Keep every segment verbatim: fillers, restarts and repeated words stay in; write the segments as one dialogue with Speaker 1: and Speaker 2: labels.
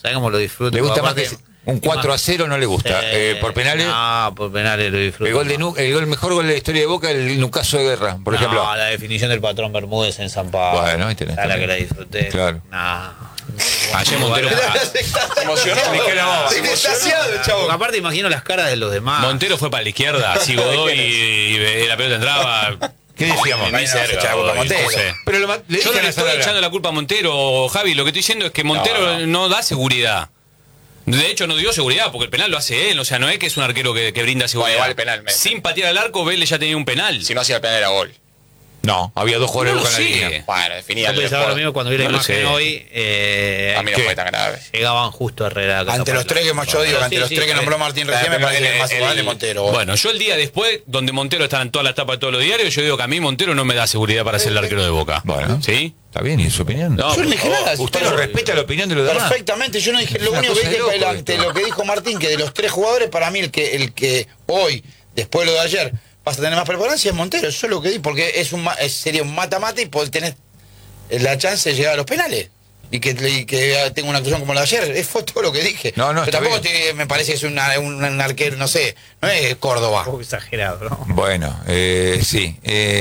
Speaker 1: ¿Sabés cómo lo disfruto?
Speaker 2: Le gusta
Speaker 1: Papá,
Speaker 2: más que un cuatro a cero, no le gusta. Eh, ¿Por penales?
Speaker 1: No, por penales lo disfruto.
Speaker 2: El gol de
Speaker 1: más.
Speaker 2: Nu- el gol mejor gol de la historia de Boca, el Nucaso de Guerra, por
Speaker 1: no,
Speaker 2: ejemplo.
Speaker 1: la definición del patrón Bermúdez en San Pablo.
Speaker 2: Bueno, ahí tenés
Speaker 1: A la
Speaker 2: también.
Speaker 1: que la disfruté.
Speaker 2: Claro.
Speaker 1: No.
Speaker 3: Ayer Montero.
Speaker 4: Se emocionó. Extasiado, chavo.
Speaker 1: Porque aparte imagino las caras de los demás.
Speaker 3: Montero fue para la izquierda, así Godoy y, y la pelota entraba.
Speaker 2: ¿Qué decíamos?
Speaker 3: Muy cerca,
Speaker 4: Godoy,
Speaker 3: Montero.
Speaker 4: no sé.
Speaker 2: Pero lo ma- le
Speaker 3: Yo
Speaker 2: dije
Speaker 3: no
Speaker 2: a
Speaker 3: le estoy
Speaker 2: Nazarena.
Speaker 3: echando la culpa a Montero, Javi. Lo que estoy diciendo es que Montero
Speaker 4: No,
Speaker 3: no,
Speaker 4: no.
Speaker 3: da seguridad. De hecho, no dio seguridad porque el penal lo hace él. O sea, no es que es un arquero que, que brinda seguridad.
Speaker 4: Bueno, igual el penal, me-
Speaker 3: Sin patear al arco, Vélez ya tenía un penal.
Speaker 4: Si no hacía el penal era gol.
Speaker 2: No, había dos jugadores
Speaker 3: No
Speaker 2: de
Speaker 3: lo
Speaker 2: Boca en la
Speaker 3: sé.
Speaker 2: línea.
Speaker 4: Bueno, definía
Speaker 1: Yo
Speaker 4: el
Speaker 1: pensaba lo mismo cuando vi la
Speaker 3: No lo
Speaker 1: imagen
Speaker 3: sé.
Speaker 1: hoy. Eh,
Speaker 4: A mí no
Speaker 2: ¿Qué?
Speaker 4: fue tan grave.
Speaker 1: Llegaban justo a Herrera. a casa
Speaker 5: Ante
Speaker 1: por
Speaker 5: los
Speaker 1: la-
Speaker 5: tres que más yo digo,
Speaker 1: Sí,
Speaker 5: ante los
Speaker 1: sí,
Speaker 5: tres que
Speaker 1: sí.
Speaker 5: nombró Martín recién, me
Speaker 4: Pero
Speaker 5: parece que
Speaker 4: el-
Speaker 5: el más
Speaker 4: el-
Speaker 5: igual de Montero.
Speaker 3: Bueno, yo el día después, donde Montero estaba en todas las tapas de todos los diarios, yo digo que a mí Montero no me da seguridad para ser el arquero de Boca.
Speaker 2: Bueno.
Speaker 3: ¿Sí?
Speaker 2: Está bien, ¿y su opinión?
Speaker 3: No,
Speaker 5: Yo no dije nada.
Speaker 2: Usted
Speaker 5: por
Speaker 2: no
Speaker 5: eso-
Speaker 2: respeta la opinión de los demás.
Speaker 5: Perfectamente, yo no dije, lo
Speaker 2: una
Speaker 5: único que
Speaker 2: cosa de
Speaker 5: dije fue
Speaker 2: loco
Speaker 5: el- ante
Speaker 2: esto.
Speaker 5: lo que dijo Martín, que de los tres jugadores, para mí el que el que hoy, después de lo de ayer, vas a tener más preparancia es Montero, eso es lo que di, porque es un ma- es- sería un mata-mata y podés tener la chance de llegar a los penales. Y que, y que tenga una actuación como la de ayer, es fue todo lo que dije.
Speaker 2: No, no,
Speaker 5: Pero
Speaker 2: está
Speaker 5: tampoco
Speaker 2: bien.
Speaker 5: te- me parece que es una- un, un arquero, no sé, no es Córdoba.
Speaker 1: Un poco exagerado, ¿no?
Speaker 2: Bueno, eh, sí,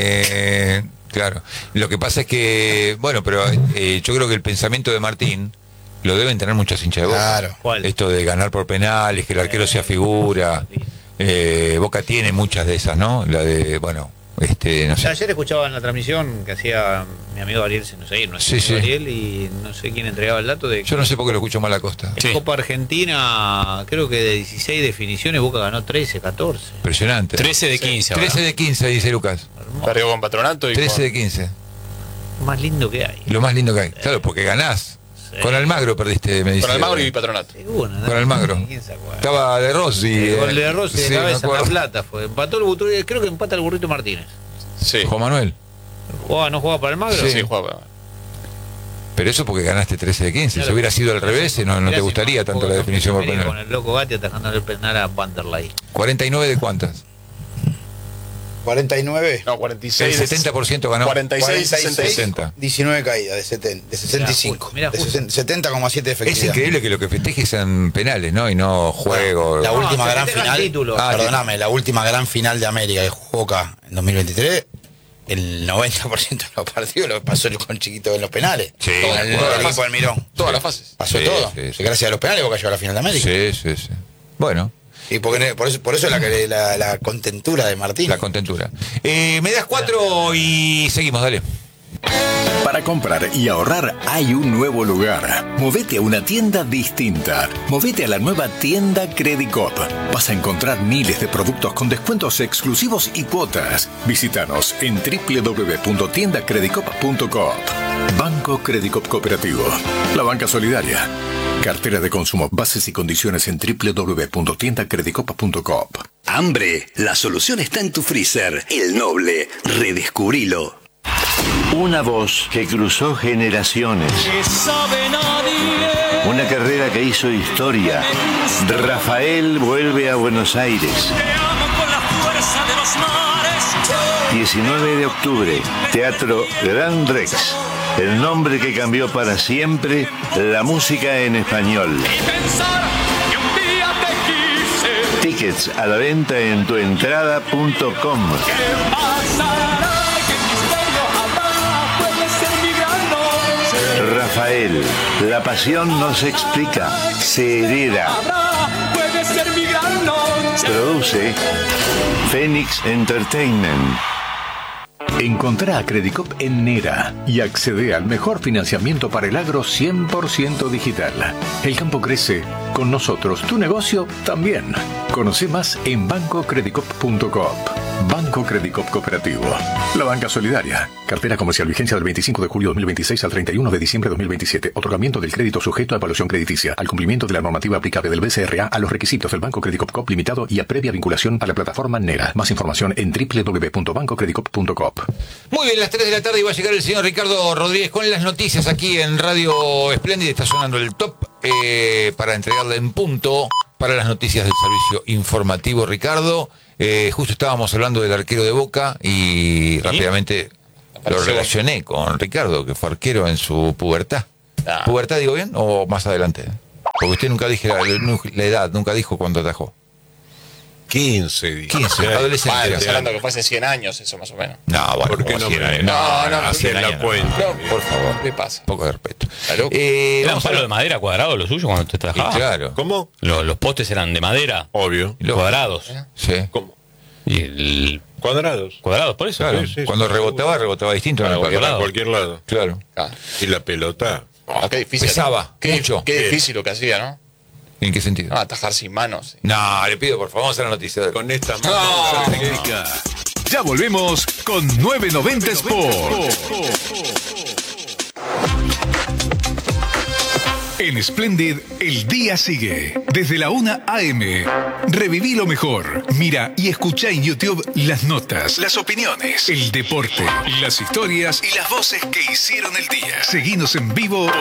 Speaker 2: eh, claro. Lo que pasa es que, bueno, pero eh, yo creo que el pensamiento de Martín lo deben tener muchas hinchas de Boca.
Speaker 5: Claro.
Speaker 1: ¿Cuál?
Speaker 2: Esto de ganar por penales, que el arquero sea figura. Eh, Boca tiene muchas de esas, ¿no? La de, bueno, este, no sé.
Speaker 1: Ayer escuchaba en la transmisión que hacía mi amigo Ariel, no sé, no
Speaker 2: Sí,
Speaker 1: sé,
Speaker 2: sí.
Speaker 1: Ariel, y no sé quién entregaba el dato de que
Speaker 2: Yo no sé por qué lo escucho mal a Costa.
Speaker 1: en
Speaker 3: Sí.
Speaker 1: Copa Argentina, creo que de dieciséis definiciones, Boca ganó trece, catorce.
Speaker 2: Impresionante.
Speaker 3: trece de quince ahora.
Speaker 2: trece de quince, dice Lucas.
Speaker 4: Perdió con Patronato y
Speaker 2: trece
Speaker 4: con-
Speaker 2: de quince.
Speaker 1: Más lindo que hay.
Speaker 2: Lo más lindo que hay. Claro, porque ganás.
Speaker 1: Sí.
Speaker 2: Con Almagro perdiste, me dice.
Speaker 4: con Almagro y Patronato.
Speaker 1: Seguro, ¿no?
Speaker 2: Con Almagro.
Speaker 1: ¿Quién se acuerda?
Speaker 2: Estaba de Rossi.
Speaker 1: El
Speaker 2: eh,
Speaker 1: gol de Rossi de
Speaker 2: sí, me
Speaker 1: cabeza en La
Speaker 2: acuerdo.
Speaker 1: Plata fue. Empató el Butrú, creo que empata el Burrito Martínez.
Speaker 4: Sí.
Speaker 2: Juan Manuel.
Speaker 1: Jugaba, ¿no jugaba para el Magro?
Speaker 2: Sí.
Speaker 4: Sí, juega.
Speaker 2: Pero eso porque ganaste trece de quince.
Speaker 1: Claro.
Speaker 2: Si hubiera sido al revés, no, no
Speaker 1: Mirá
Speaker 2: te
Speaker 1: si
Speaker 2: gustaría
Speaker 1: no,
Speaker 2: tanto
Speaker 1: juega
Speaker 2: la
Speaker 1: con
Speaker 2: definición por
Speaker 1: Federico,
Speaker 2: penal.
Speaker 1: Con el loco Gatti atajando el penal a Vanderlei.
Speaker 2: ¿cuarenta y nueve de cuántas?
Speaker 5: cuarenta y nueve.
Speaker 4: No, cuarenta y
Speaker 2: El
Speaker 4: seis.
Speaker 2: setenta por ciento ganó.
Speaker 4: cuarenta y seis, sesenta y seis.
Speaker 2: sesenta.
Speaker 5: diecinueve caídas de, setenta, de sesenta y cinco.
Speaker 1: Mirá,
Speaker 5: de
Speaker 1: justo.
Speaker 5: sesenta setenta coma siete de
Speaker 2: Es
Speaker 5: efectividad.
Speaker 2: increíble que lo que festeje sean penales, ¿no? Y no juegos.
Speaker 5: La
Speaker 1: No,
Speaker 5: última
Speaker 1: se
Speaker 5: gran
Speaker 1: festejan
Speaker 5: final.
Speaker 1: títulos.
Speaker 5: Ah, perdóname, la última gran final de América que jugó Boca en dos mil veintitrés. El noventa por ciento de los partidos lo pasó con Chiquito en los penales.
Speaker 2: Sí,
Speaker 5: con
Speaker 2: de
Speaker 5: el,
Speaker 2: acuerdo.
Speaker 5: el equipo del Mirón.
Speaker 4: Todas las fases.
Speaker 5: Pasó
Speaker 2: Sí,
Speaker 5: todo.
Speaker 2: sí, sí.
Speaker 5: Gracias a los penales Boca llegó a la final de América.
Speaker 2: Sí, sí, sí. Bueno,
Speaker 5: Y porque, por, eso, por eso la, que- la, la contentura de Martín.
Speaker 2: la contentura. Eh, me das cuatro y seguimos, dale.
Speaker 6: Para comprar y ahorrar hay un nuevo lugar. Movete a una tienda distinta. Movete a la nueva tienda Credicop. Vas a encontrar miles de productos con descuentos exclusivos y cuotas. Visítanos en doble u doble u doble u punto tienda credicop punto coop. Banco Credicop Cooperativo. La banca solidaria. Cartera de consumo. Bases y condiciones en doble u doble u doble u punto tienda credicop punto coop.
Speaker 7: Hambre, la solución está en tu freezer. El Noble, redescubrilo.
Speaker 8: Una voz que cruzó generaciones. Una carrera que hizo historia. Rafael vuelve a Buenos Aires. diecinueve de octubre, Teatro Gran Rex. El nombre que cambió para siempre la música en español. Tickets a la venta en tuentrada punto com. Rafael, la pasión no se explica, se hereda. Produce Phoenix Entertainment.
Speaker 6: Encontrá a Credicop en Nera y accede al mejor financiamiento para el agro cien por ciento digital. El campo crece, con nosotros tu negocio también. Conoce más en banco credicop punto coop. Banco Credicop Cooperativo. La banca solidaria. Cartera comercial vigencia del veinticinco de julio de dos mil veintiséis al treinta y uno de diciembre de dos mil veintisiete. Otorgamiento del crédito sujeto a evaluación crediticia. Al cumplimiento de la normativa aplicable del B C R A a los requisitos del Banco Credicop Coop Limitado y a previa vinculación a la plataforma Nera. Más información en doble u doble u doble u punto banco credicop punto coop.
Speaker 2: Muy bien, las tres de la tarde y va a llegar el señor Ricardo Rodríguez con las noticias aquí en Radio Espléndida. Está sonando el top eh, para entregarle en punto para las noticias del servicio informativo. Ricardo, eh, justo estábamos hablando del arquero de Boca y rápidamente lo relacioné con Ricardo, que fue arquero en su pubertad.
Speaker 4: Ah.
Speaker 2: ¿Pubertad digo bien o más adelante? Porque usted nunca dije la, la edad, nunca dijo cuándo atajó.
Speaker 9: quince, dije.
Speaker 2: quince, adolescente.
Speaker 4: Vale, estás hablando que fue hace cien años, eso más o menos.
Speaker 2: No, bueno,
Speaker 9: ¿Por qué
Speaker 2: como
Speaker 9: no
Speaker 2: cien
Speaker 9: me-
Speaker 2: años.
Speaker 4: No, no,
Speaker 2: hacer
Speaker 9: hacer la cuenta?
Speaker 4: No, por favor, ¿qué pasa?
Speaker 2: Un poco de respeto.
Speaker 4: Claro.
Speaker 2: Eh,
Speaker 3: ¿Eran
Speaker 2: vamos a
Speaker 3: palos de
Speaker 2: ver-
Speaker 3: madera cuadrados los suyos cuando usted
Speaker 2: Y
Speaker 3: trabajaba?
Speaker 2: claro.
Speaker 9: ¿Cómo?
Speaker 3: Los, los postes eran de madera,
Speaker 9: Obvio.
Speaker 2: Lo-
Speaker 3: cuadrados.
Speaker 2: Sí.
Speaker 9: ¿Cómo?
Speaker 3: Y el,
Speaker 9: Cuadrados.
Speaker 3: cuadrados, por eso.
Speaker 2: Claro.
Speaker 9: Sí, sí,
Speaker 2: Cuando
Speaker 9: sí,
Speaker 2: rebotaba, rebotaba distinto.
Speaker 3: Para
Speaker 2: en el
Speaker 3: cualquier
Speaker 2: palo.
Speaker 9: Para
Speaker 3: lado.
Speaker 9: cualquier lado.
Speaker 2: Claro.
Speaker 4: Ah,
Speaker 9: Y la pelota.
Speaker 4: ah, qué difícil.
Speaker 2: Pesaba
Speaker 4: Qué,
Speaker 2: mucho.
Speaker 4: Qué difícil lo que hacía, ¿no?
Speaker 2: ¿En qué sentido?
Speaker 4: No, atajar sin manos.
Speaker 2: No, le pido, por favor, vamos a la noticia.
Speaker 9: Con esta
Speaker 4: No.
Speaker 9: mano.
Speaker 10: Técnica. Ya volvemos con novecientos noventa Sport. En Splendid, el día sigue. Desde la una a eme. Reviví lo mejor. Mira y escucha en YouTube las notas, las opiniones, el deporte, las historias y las voces que hicieron el día. Seguinos en vivo